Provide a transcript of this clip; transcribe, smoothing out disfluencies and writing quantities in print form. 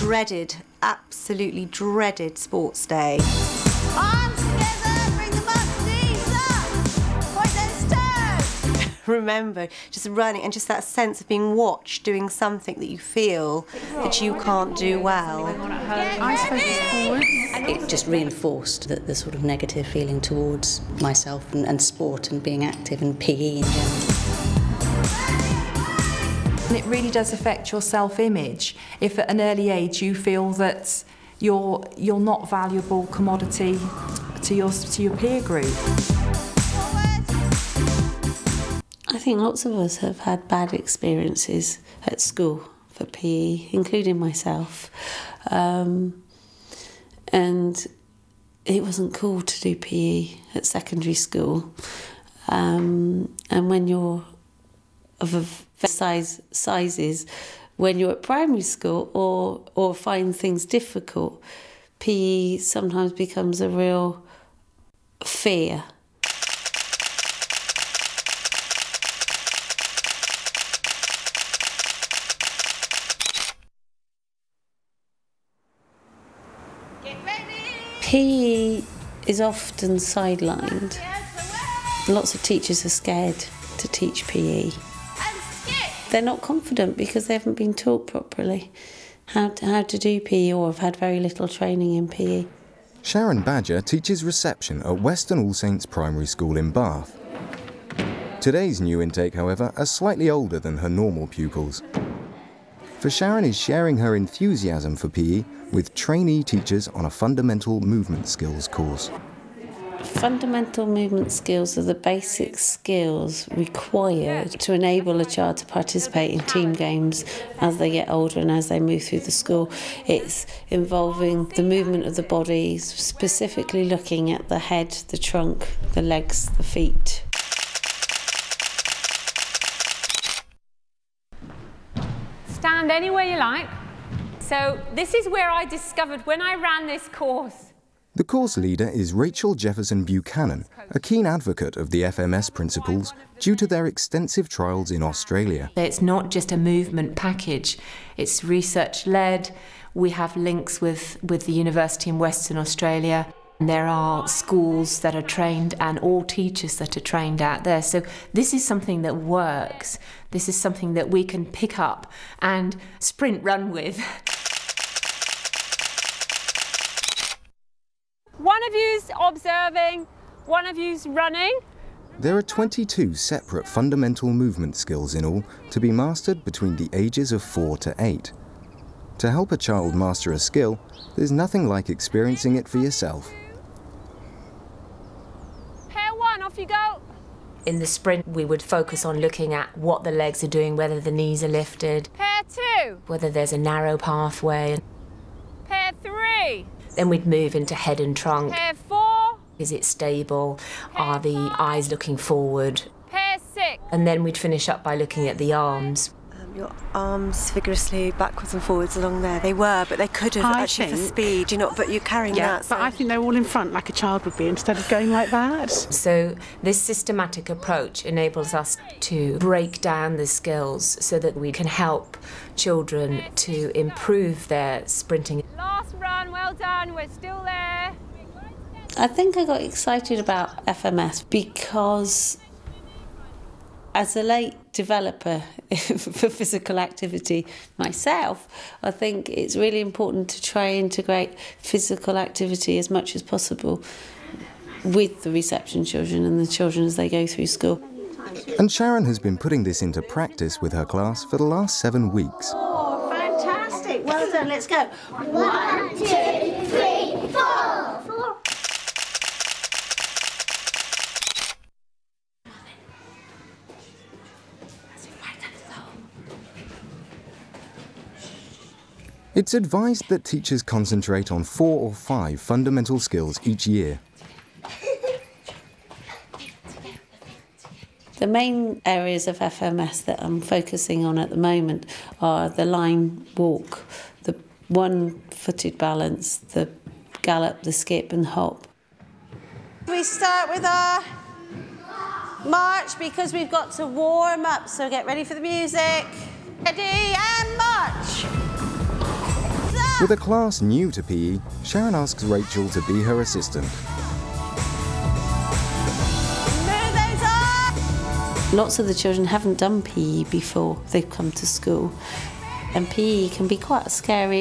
dreaded, absolutely dreaded sports day. Arms together, bring them up, knees up, point those toes. Remember, just running and just that sense of being watched doing something that you feel that you can't do well. It just reinforced the sort of negative feeling towards myself and sport and being active and PE in general. And it really does affect your self-image if at an early age you feel that you're not valuable commodity to your peer group. I think lots of us have had bad experiences at school for PE, including myself. And it wasn't cool to do PE at secondary school. And when you're of a sizes, when you're at primary school or find things difficult, PE sometimes becomes a real fear. PE is often sidelined. Lots of teachers are scared to teach PE. They're not confident because they haven't been taught properly how to do PE or have had very little training in PE. Sharon Badger teaches reception at Weston All Saints Primary School in Bath. Today's new intake, however, are slightly older than her normal pupils. For Sharon is sharing her enthusiasm for PE with trainee teachers on a fundamental movement skills course. Fundamental movement skills are the basic skills required to enable a child to participate in team games as they get older and as they move through the school. It's involving the movement of the body, specifically looking at the head, the trunk, the legs, the feet. Stand anywhere you like. So this is where I discovered when I ran this course. The course leader is Rachel Jefferson Buchanan, a keen advocate of the FMS principles due to their extensive trials in Australia. It's not just a movement package, it's research-led. We have links with the university in Western Australia. There are schools that are trained and all teachers that are trained out there. So this is something that works. This is something that we can pick up and sprint run with. One of you's observing, one of you's running. There are 22 separate fundamental movement skills in all to be mastered between the ages of 4 to 8. To help a child master a skill, there's nothing like experiencing it for yourself. Pair one, off you go. In the sprint, we would focus on looking at what the legs are doing, whether the knees are lifted, Pair two. whether there's a narrow pathway. Pair three. Then we'd move into head and trunk. Pair four. Is it stable? Are the eyes looking forward? Pair six. And then we'd finish up by looking at the arms. Your arms vigorously backwards and forwards along there. They were, but they could have actually for speed, but you're carrying that. So. But I think they're all in front like a child would be instead of going like that. So this systematic approach enables us to break down the skills so that we can help children to improve their sprinting. Last run, well done, we're still there. I think I got excited about FMS because as a late developer for physical activity myself, I think it's really important to try and integrate physical activity as much as possible with the reception children and the children as they go through school. And Sharon has been putting this into practice with her class for the last 7 weeks. Oh, fantastic. Well done, let's go. 1, 2, 3, 4. It's advised that teachers concentrate on 4 or 5 fundamental skills each year. The main areas of FMS that I'm focusing on at the moment are the line walk, the one-footed balance, the gallop, the skip and hop. We start with our march because we've got to warm up, so get ready for the music. Ready and march. So With a class new to PE, Sharon asks Rachel to be her assistant. Lots of the children haven't done PE before they've come to school, and PE can be quite a scary